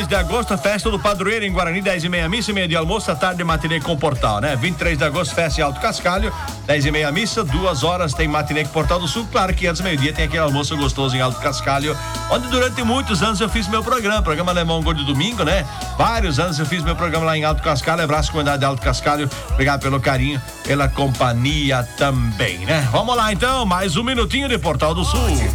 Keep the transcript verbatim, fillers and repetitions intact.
dois de agosto, festa do padroeiro em Guarani, dez e meia missa e meia de almoço, à tarde matinê com Portal, né? vinte e três de agosto, festa em Alto Cascalho, dez e meia missa, duas horas tem matinê com Portal do Sul. Claro que antes do meio-dia tem aquele almoço gostoso em Alto Cascalho, onde durante muitos anos eu fiz meu programa, programa Alemão Gordo Domingo, né? Vários anos eu fiz meu programa lá em Alto Cascalho. Abraço, comunidade de Alto Cascalho. Obrigado pelo carinho, pela companhia também, né? Vamos lá então, mais um minutinho de Portal do Sul.